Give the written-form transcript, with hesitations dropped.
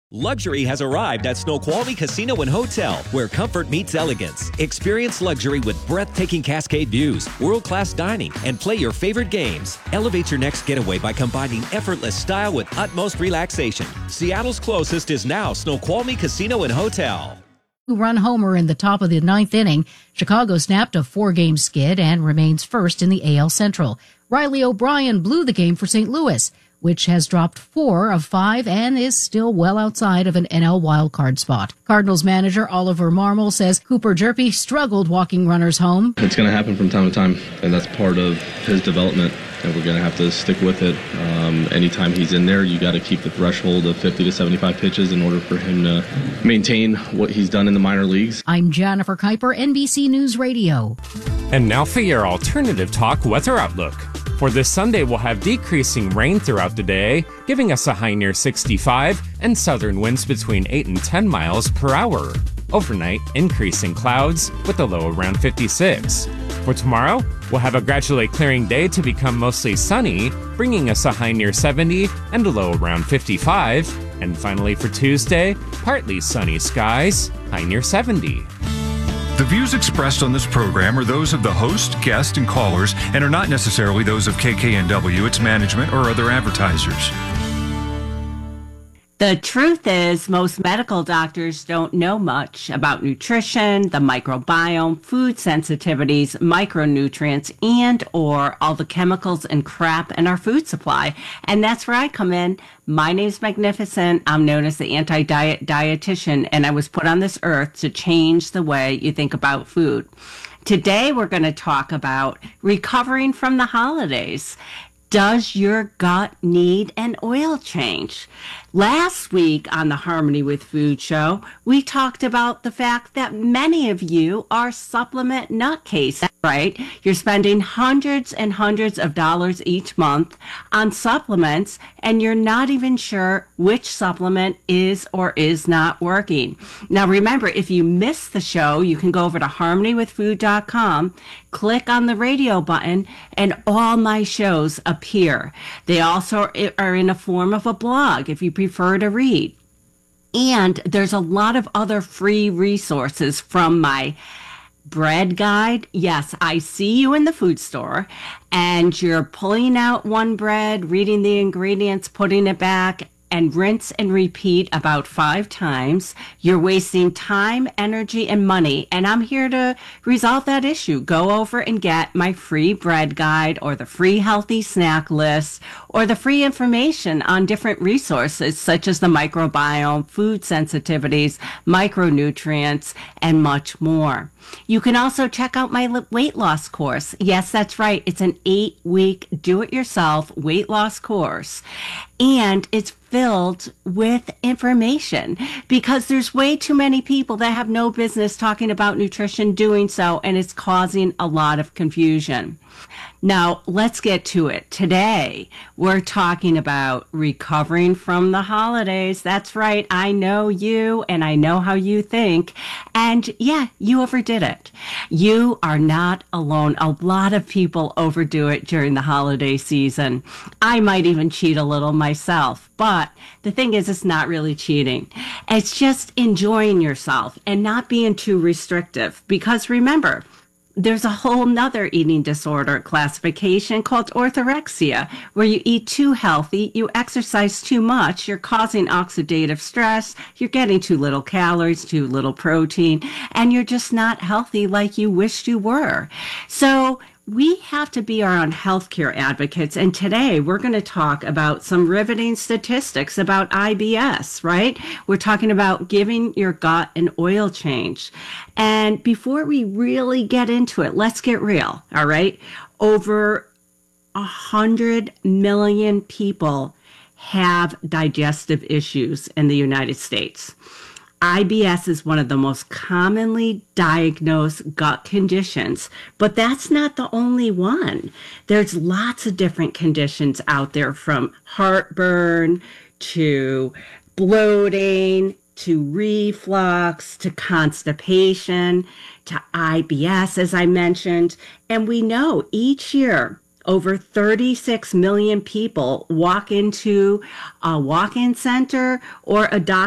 Luxury has arrived at Snoqualmie Casino and Hotel, where comfort meets elegance. Experience luxury with breathtaking cascade views, world-class dining, and play your favorite games. Elevate your next getaway by combining effortless style with utmost relaxation. Seattle's closest is now Snoqualmie Casino and Hotel. Run homer in the top of the ninth inning, Chicago snapped a 4-game skid and remains first in the AL Central. Riley O'Brien blew the game for St. Louis, which has dropped 4 of 5 and is still well outside of an NL wildcard spot. Cardinals manager Oliver Marmol says Cooper Jerpy struggled walking runners home. It's going to happen from time to time, and that's part of his development, and we're going to have to stick with it. Anytime he's in there, you got to keep the threshold of 50 to 75 pitches in order for him to maintain what he's done in the minor leagues. I'm Jennifer Kuiper, NBC News Radio. And now for your alternative talk weather outlook. For this Sunday, we'll have decreasing rain throughout the day, giving us a high near 65 and southern winds between 8 and 10 miles per hour. Overnight, increasing clouds with a low around 56. For tomorrow, we'll have a gradually clearing day to become mostly sunny, bringing us a high near 70 and a low around 55. And finally for Tuesday, partly sunny skies, high near 70. The views expressed on this program are those of the host, guest, and callers and are not necessarily those of KKNW, its management, or other advertisers. The truth is, most medical doctors don't know much about nutrition, the microbiome, food sensitivities, micronutrients, and or all the chemicals and crap in our food supply. And that's where I come in. My name's Magnificent. I'm known as the anti-diet dietitian, and I was put on this earth to change the way you think about food. Today, we're going to talk about recovering from the holidays. Does your gut need an oil change? Last week on the Harmony with Food show, we talked about the fact that many of you are supplement nutcases, right? You're spending hundreds and hundreds of dollars each month on supplements, and you're not even sure which supplement is or is not working. Now, remember, if you missed the show, you can go over to harmonywithfood.com, click on the radio button, and all my shows appear. They also are in a form of a blog if you prefer to read. And there's a lot of other free resources from my bread guide. Yes, I see you in the food store and you're pulling out one bread, reading the ingredients, putting it back, and rinse and repeat about 5 times. You're wasting time, energy, and money, and I'm here to resolve that issue. Go over and get my free bread guide or the free healthy snack list or the free information on different resources such as the microbiome, food sensitivities, micronutrients, and much more. You can also check out my weight loss course. Yes, that's right. It's an 8-week do-it-yourself weight loss course. And it's filled with information because there's way too many people that have no business talking about nutrition doing so, and it's causing a lot of confusion. Now, let's get to it. Today, we're talking about recovering from the holidays. That's right. I know you and I know how you think. And yeah, you overdid it. You are not alone. A lot of people overdo it during the holiday season. I might even cheat a little myself. But the thing is, it's not really cheating. It's just enjoying yourself and not being too restrictive. Because remember, there's a whole nother eating disorder classification called orthorexia, where you eat too healthy, you exercise too much, you're causing oxidative stress, you're getting too little calories, too little protein, and you're just not healthy like you wished you were. So we have to be our own healthcare advocates, and today we're going to talk about some riveting statistics about IBS, right? We're talking about giving your gut an oil change. And before we really get into it, let's get real, all right? Over 100 million people have digestive issues in the United States. IBS is one of the most commonly diagnosed gut conditions, but that's not the only one. There's lots of different conditions out there, from heartburn to bloating to reflux to constipation to IBS, as I mentioned. And we know each year over 36 million people walk into a walk-in center or a doctor